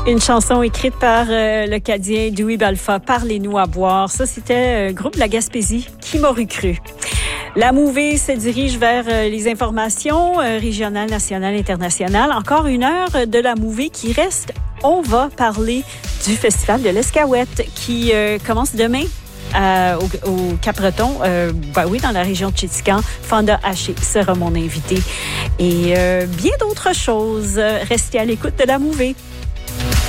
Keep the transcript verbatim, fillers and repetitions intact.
Une chanson écrite par euh, le Cadien Dewey Balfa, Parlez-nous à boire. Ça, c'était un groupe de la Gaspésie, Qui m'aurait cru. La Mouvée se dirige vers euh, les informations euh, régionales, nationales, internationales. Encore une heure de la Mouvée qui reste. On va parler du Festival de l'Escaouette qui euh, commence demain. Euh, au, au Cap-Breton, euh, ben oui, dans la région de Tchitican. Fonda Haché sera mon invité. Et euh, bien d'autres choses. Restez à l'écoute de la Mouvée.